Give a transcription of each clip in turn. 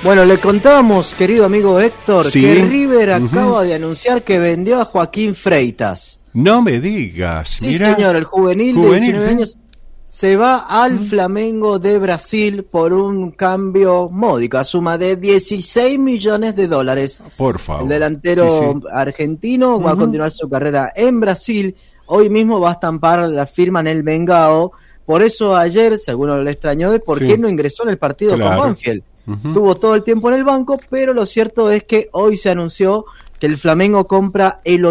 Bueno, le contábamos, querido amigo Héctor, ¿sí? Que River acaba de anunciar que vendió a Joaquín Freitas. No me digas, sí, mira. Sí, señor, el juvenil de 19 años se va al Flamengo de Brasil por un cambio módico, a suma de $16 millones. Por favor. El delantero argentino va a continuar su carrera en Brasil. Hoy mismo va a estampar la firma en el Mengao. Por eso ayer, si alguno le extrañó, de por qué no ingresó en el partido con Banfield. Tuvo todo el tiempo en el banco, pero lo cierto es que hoy se anunció que el Flamengo compra el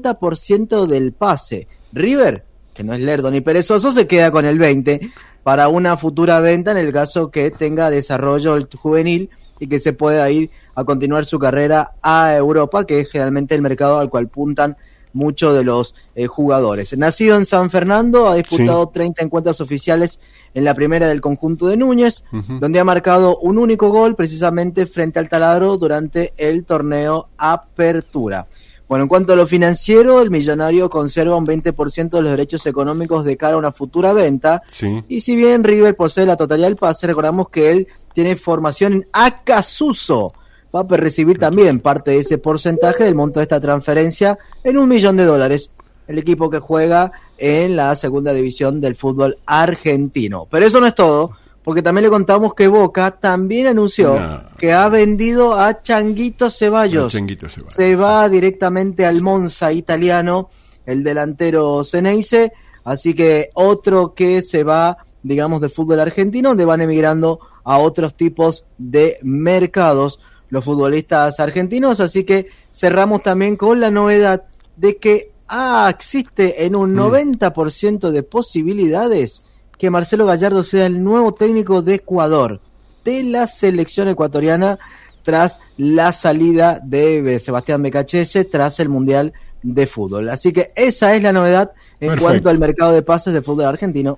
80% del pase. River, que no es lerdo ni perezoso, se queda con el 20% para una futura venta en el caso que tenga desarrollo el juvenil y que se pueda ir a continuar su carrera a Europa, que es generalmente el mercado al cual puntan muchos de los jugadores. Nacido en San Fernando, ha disputado 30 encuentros oficiales en la primera del conjunto de Núñez, donde ha marcado un único gol precisamente frente al Taladro durante el torneo Apertura. Bueno, en cuanto a lo financiero, el millonario conserva un 20% de los derechos económicos de cara a una futura venta, y si bien River posee la totalidad del pase, recordamos que él tiene formación en Acasuso, va a recibir también parte de ese porcentaje del monto de esta transferencia en $1 millón, el equipo que juega en la segunda división del fútbol argentino. Pero eso no es todo, porque también le contamos que Boca también anunció que ha vendido a Changuito Ceballos. Se va directamente al Monza italiano, el delantero Ceneice, así que otro que se va, digamos, del fútbol argentino, donde van emigrando a otros tipos de mercados los futbolistas argentinos, así que cerramos también con la novedad de que existe en un 90% de posibilidades que Marcelo Gallardo sea el nuevo técnico de Ecuador, de la selección ecuatoriana, tras la salida de Sebastián Becachese, tras el Mundial de Fútbol. Así que esa es la novedad en cuanto al mercado de pases de fútbol argentino.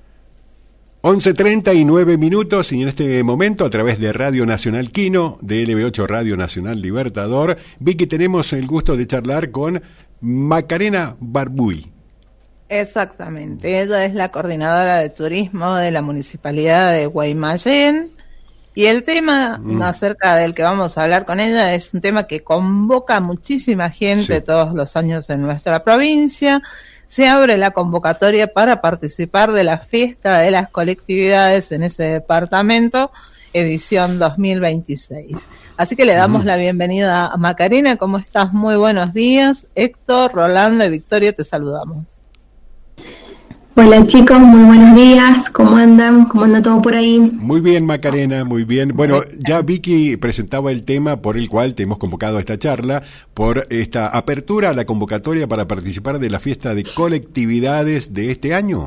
11:39 y en este momento a través de Radio Nacional Quino, de LB8 Radio Nacional Libertador, Vicky, tenemos el gusto de charlar con Macarena Barbuy. Exactamente, ella es la coordinadora de turismo de la Municipalidad de Guaymallén y el tema acerca del que vamos a hablar con ella es un tema que convoca a muchísima gente todos los años en nuestra provincia. Se abre la convocatoria para participar de la fiesta de las colectividades en ese departamento, edición 2026. Así que le damos la bienvenida a Macarena. ¿Cómo estás? Muy buenos días. Héctor, Rolando y Victoria, te saludamos. Hola chicos, muy buenos días. ¿Cómo andan? ¿Cómo anda todo por ahí? Muy bien, Macarena, muy bien. Bueno, ya Vicky presentaba el tema por el cual te hemos convocado a esta charla, por esta apertura a la convocatoria para participar de la fiesta de colectividades de este año.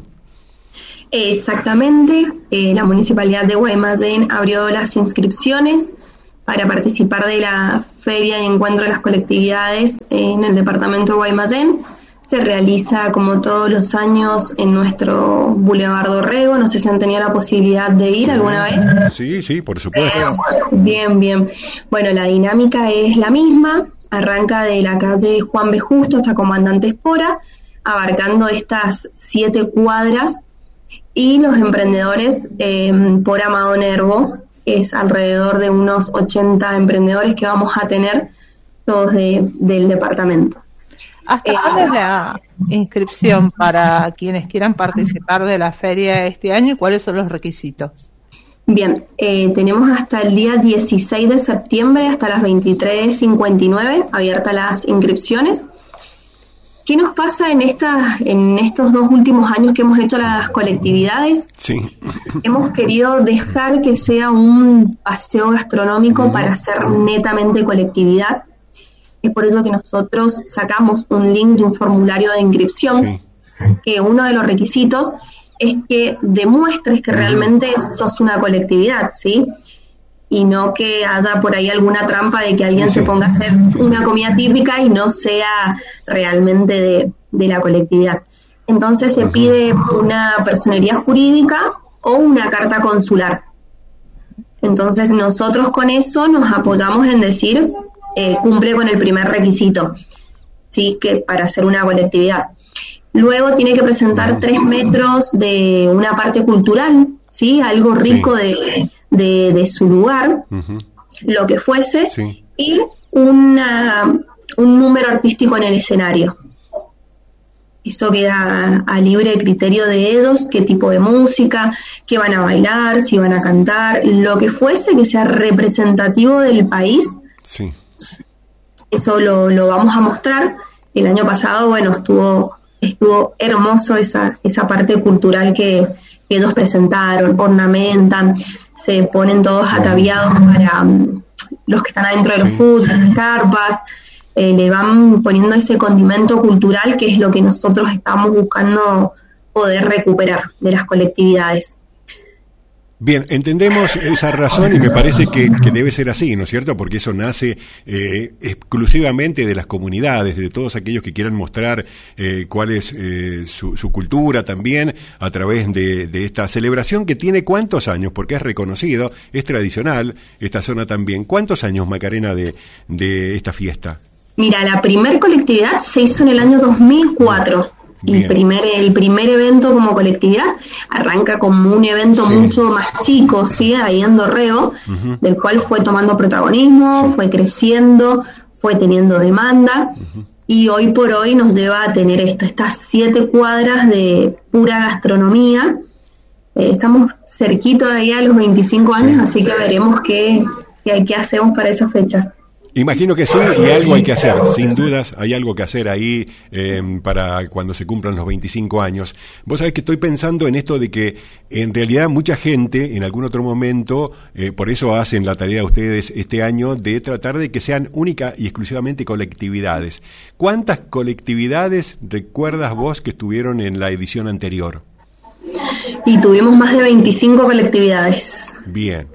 Exactamente, la Municipalidad de Guaymallén abrió las inscripciones para participar de la Feria de Encuentro de las Colectividades en el departamento de Guaymallén. Se realiza como todos los años en nuestro Boulevard Dorrego. No sé si han tenido la posibilidad de ir alguna vez. Sí, por supuesto. Bien. Bueno, la dinámica es la misma. Arranca de la calle Juan B. Justo hasta Comandante Espora, abarcando estas 7 cuadras. Y los emprendedores por Amado Nervo, es alrededor de unos 80 emprendedores que vamos a tener todos del departamento. ¿Hasta cuándo es la inscripción para quienes quieran participar de la feria este año y cuáles son los requisitos? Bien, tenemos hasta el día 16 de septiembre, hasta las 23:59, abiertas las inscripciones. ¿Qué nos pasa en estos 2 últimos años que hemos hecho las colectividades? Sí. Hemos querido dejar que sea un paseo gastronómico para hacer netamente colectividad. Es por eso que nosotros sacamos un link de un formulario de inscripción, que uno de los requisitos es que demuestres que realmente sos una colectividad, ¿sí? Y no que haya por ahí alguna trampa de que alguien se ponga a hacer una comida típica y no sea realmente de la colectividad. Entonces se pide una personería jurídica o una carta consular. Entonces nosotros con eso nos apoyamos en decir cumple con el primer requisito, ¿sí? Que para hacer una colectividad. Luego tiene que presentar 3 metros de una parte cultural, ¿sí? Algo rico de su lugar. lo que fuese, sí, y un número artístico en el escenario. Eso queda a libre criterio de ellos, qué tipo de música, qué van a bailar, si van a cantar, lo que fuese que sea representativo del país. sí. Eso lo vamos a mostrar. El año pasado, bueno, estuvo hermoso esa parte cultural que ellos presentaron, ornamentan, se ponen todos ataviados para los que están adentro de los food, las carpas, le van poniendo ese condimento cultural que es lo que nosotros estamos buscando poder recuperar de las colectividades. Bien, entendemos esa razón y me parece que debe ser así, ¿no es cierto? Porque eso nace exclusivamente de las comunidades, de todos aquellos que quieran mostrar cuál es su cultura también a través de esta celebración que tiene ¿cuántos años? Porque es reconocido, es tradicional esta zona también. ¿Cuántos años, Macarena, de esta fiesta? Mira, la primer colectividad se hizo en el año 2004. El primer evento como colectividad arranca como un evento mucho más chico, ¿sí? Ahí en Dorrego, del cual fue tomando protagonismo, fue creciendo, fue teniendo demanda, y hoy por hoy nos lleva a tener estas 7 cuadras de pura gastronomía. Estamos cerquito de ahí a los 25 años, así que veremos qué hacemos para esas fechas. Imagino que sí, y algo hay que hacer, sin dudas hay algo que hacer ahí para cuando se cumplan los 25 años. Vos sabés que estoy pensando en esto de que en realidad mucha gente en algún otro momento, por eso hacen la tarea ustedes este año de tratar de que sean única y exclusivamente colectividades. ¿Cuántas colectividades recuerdas vos que estuvieron en la edición anterior? Y tuvimos más de 25 colectividades. Bien.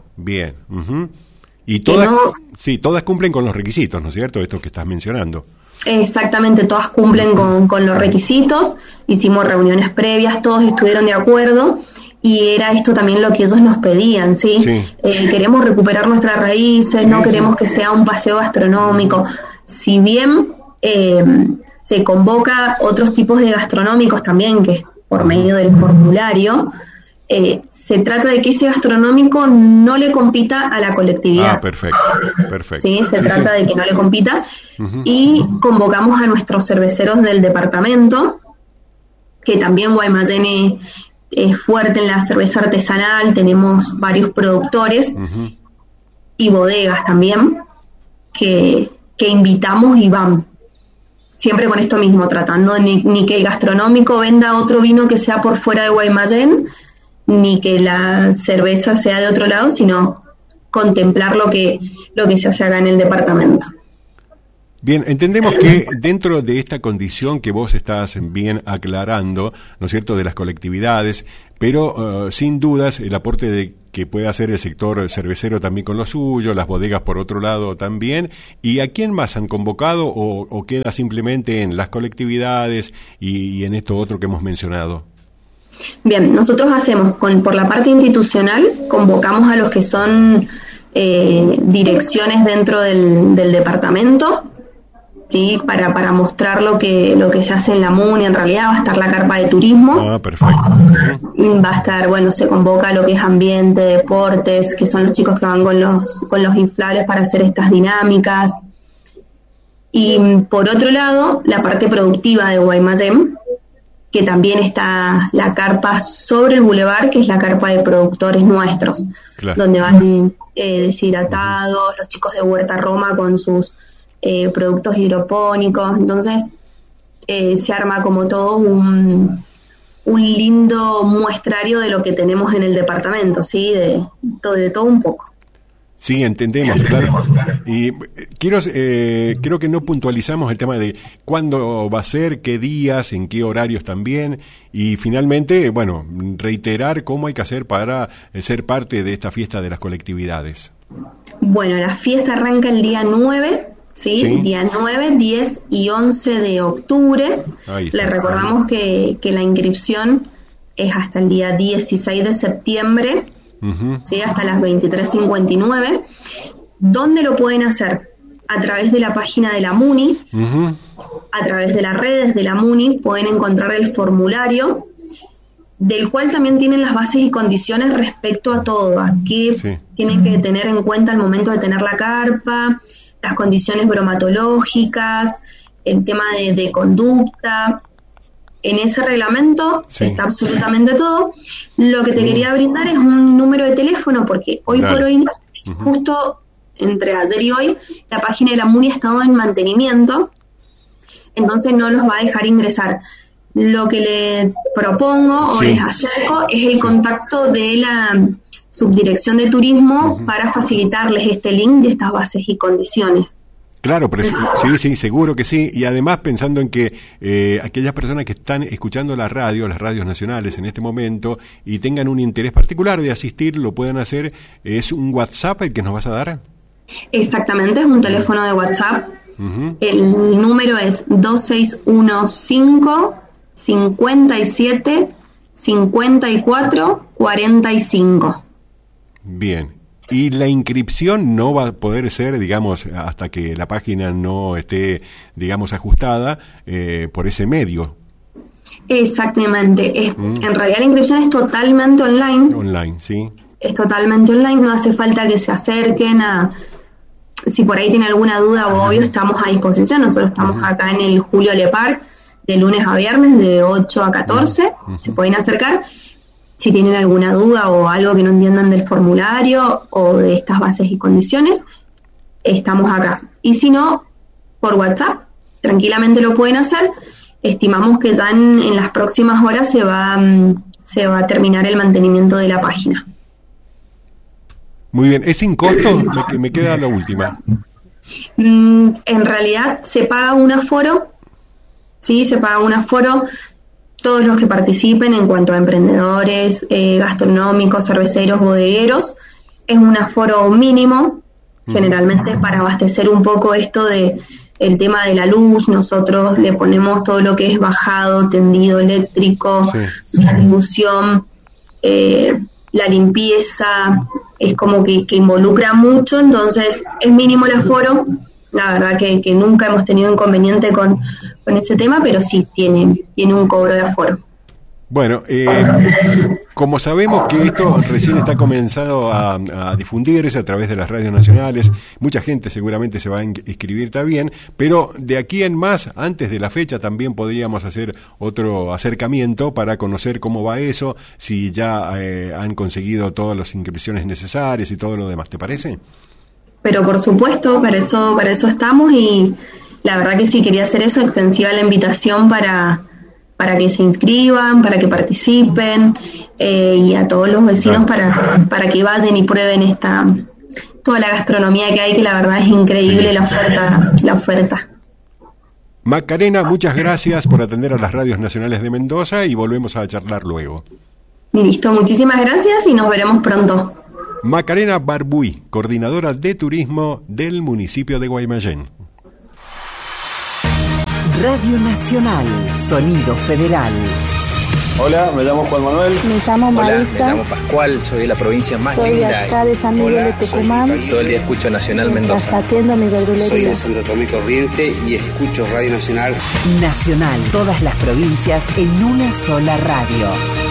Y todas cumplen con los requisitos, ¿no es cierto? Esto que estás mencionando. Exactamente, todas cumplen con los requisitos. Hicimos reuniones previas, todos estuvieron de acuerdo y era esto también lo que ellos nos pedían, ¿sí? Queremos recuperar nuestras raíces, no queremos que sea un paseo gastronómico. Si bien se convoca otros tipos de gastronómicos también, que es por medio del formulario, se trata de que ese gastronómico no le compita a la colectividad. Ah, perfecto. Sí, se trata de que no le compita. Y convocamos a nuestros cerveceros del departamento, que también Guaymallén es fuerte en la cerveza artesanal, tenemos varios productores y bodegas también, que invitamos y van. Siempre con esto mismo, tratando de ni que el gastronómico venda otro vino que sea por fuera de Guaymallén, ni que la cerveza sea de otro lado, sino contemplar lo que se hace acá en el departamento. Bien, entendemos que dentro de esta condición que vos estás bien aclarando, ¿no es cierto?, de las colectividades, pero sin dudas el aporte que puede hacer el sector cervecero también con lo suyo, las bodegas por otro lado también, ¿y a quién más han convocado o queda simplemente en las colectividades y en esto otro que hemos mencionado? Bien, nosotros hacemos, por la parte institucional, convocamos a los que son direcciones dentro del departamento, ¿sí? Para mostrar lo que se hace en la MUNI. En realidad va a estar la carpa de turismo. Ah, perfecto. Va a estar, se convoca lo que es ambiente, deportes, que son los chicos que van con los inflables para hacer estas dinámicas. Y por otro lado, la parte productiva de Guaymallén, que también está la carpa sobre el bulevar, que es la carpa de productores nuestros, claro, donde van deshidratados, los chicos de Huerta Roma con sus productos hidropónicos. Entonces se arma como todo un lindo muestrario de lo que tenemos en el departamento, ¿sí? De todo un poco. Sí, entendemos, claro. Y creo que no puntualizamos el tema de cuándo va a ser, qué días, en qué horarios también, y finalmente, reiterar cómo hay que hacer para ser parte de esta fiesta de las colectividades. Bueno, la fiesta arranca el día 9, ¿sí? Día 9, 10 y 11 de octubre. Le recordamos que la inscripción es hasta el día 16 de septiembre, ¿sí? Hasta las 23:59. ¿Dónde lo pueden hacer? A través de la página de la MUNI, a través de las redes de la MUNI pueden encontrar el formulario del cual también tienen las bases y condiciones respecto a todo, a qué tienen que tener en cuenta al momento de tener la carpa, las condiciones bromatológicas, el tema de conducta. En ese reglamento está absolutamente todo. Lo que te quería brindar es un número de teléfono, porque hoy por hoy, justo entre ayer y hoy, la página de la MUNI ha estado en mantenimiento, entonces no los va a dejar ingresar. Lo que le propongo o les acerco es el contacto de la Subdirección de Turismo para facilitarles este link de estas bases y condiciones. Claro, pero sí, seguro que sí. Y además pensando en que aquellas personas que están escuchando las radios nacionales en este momento y tengan un interés particular de asistir, lo puedan hacer. ¿Es un WhatsApp el que nos vas a dar? Exactamente, es un teléfono de WhatsApp. El número es 2615 57 54 45. Bien. Y la inscripción no va a poder ser, digamos, hasta que la página no esté, digamos, ajustada por ese medio. Exactamente. En realidad la inscripción es totalmente online. Online, sí. Es totalmente online, no hace falta que se acerquen a... Si por ahí tienen alguna duda, obvio, estamos a disposición. Nosotros estamos acá en el Julio Le Parc, de lunes a viernes, de 8 a 14. Se pueden acercar. Si tienen alguna duda o algo que no entiendan del formulario o de estas bases y condiciones, estamos acá. Y si no, por WhatsApp, tranquilamente lo pueden hacer. Estimamos que ya en las próximas horas se va a terminar el mantenimiento de la página. Muy bien, ¿es sin costo? Me queda la última. En realidad se paga un aforo, sí, se paga un aforo. Todos los que participen en cuanto a emprendedores, gastronómicos, cerveceros, bodegueros, es un aforo mínimo, generalmente para abastecer un poco esto de el tema de la luz. Nosotros le ponemos todo lo que es bajado, tendido eléctrico, distribución, la limpieza, es como que involucra mucho, entonces es mínimo el aforo. La verdad que nunca hemos tenido inconveniente con ese tema, pero sí tiene un cobro de aforo. Bueno, como sabemos que esto recién está comenzando a difundirse a través de las radios nacionales, mucha gente seguramente se va a inscribir también, pero de aquí en más, antes de la fecha, también podríamos hacer otro acercamiento para conocer cómo va eso, si ya han conseguido todas las inscripciones necesarias y todo lo demás, ¿te parece? Pero por supuesto, para eso estamos, y la verdad que sí, quería hacer eso, extensiva la invitación para que se inscriban, para que participen, y a todos los vecinos para que vayan y prueben toda la gastronomía que hay, que la verdad es increíble. La oferta. Macarena, muchas gracias por atender a las radios nacionales de Mendoza y volvemos a charlar luego. Listo, muchísimas gracias y nos veremos pronto. Macarena Barbuy, coordinadora de turismo del municipio de Guaymallén. Radio Nacional, Sonido Federal. Hola, me llamo Juan Manuel. Me llamo Marisa. Hola, me llamo Pascual, soy de la provincia más linda. Soy acá de San Miguel de Tucumán. Todo el día escucho Nacional Mendoza. Atiendo mi verdulería. Soy de Santo Tomé Corriente y escucho Radio Nacional. Nacional, todas las provincias en una sola radio.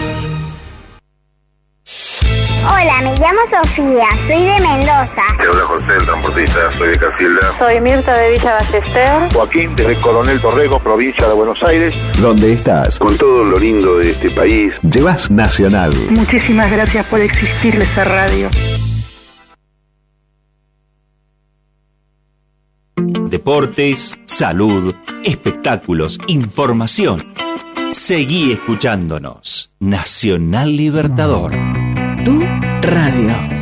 Hola, me llamo Sofía, soy de Mendoza. Te habla José, el transportista, soy de Casilda. Soy Mirta de Villa Ballester. Joaquín, desde Coronel Torrego, provincia de Buenos Aires. ¿Dónde estás? Con todo lo lindo de este país. Llevas Nacional. Muchísimas gracias por existirle esa radio. Deportes, salud, espectáculos, información. Seguí escuchándonos. Nacional Libertador. Tu radio.